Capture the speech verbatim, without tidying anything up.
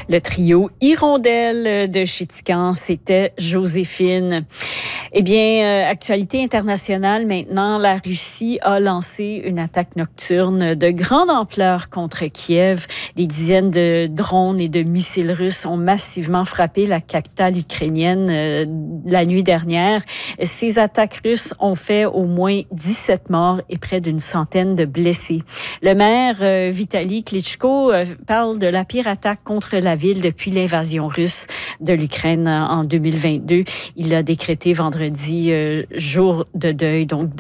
Le trio Hirondelle de Chéticamp, c'était Joséphine. Eh bien, euh, actualité internationale maintenant, la Russie a lancé une attaque nocturne de grande ampleur contre Kiev. Des dizaines de drones et de missiles russes ont massivement frappé la capitale ukrainienne euh, la nuit dernière. Ces attaques russes ont fait au moins dix-sept morts et près d'une centaine de blessés. Le maire euh, Vitaly Klitschko euh, parle de la pire attaque contre la ville depuis l'invasion russe de l'Ukraine en deux mille vingt-deux. Il a décrété vendredi euh, jour de deuil, donc